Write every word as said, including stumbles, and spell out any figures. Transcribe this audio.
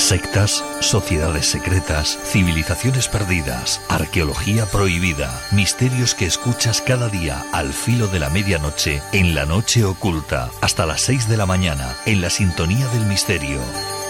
Sectas, sociedades secretas, civilizaciones perdidas, arqueología prohibida, misterios que escuchas cada día al filo de la medianoche en La Noche Oculta, hasta las seis de la mañana, en la sintonía del misterio.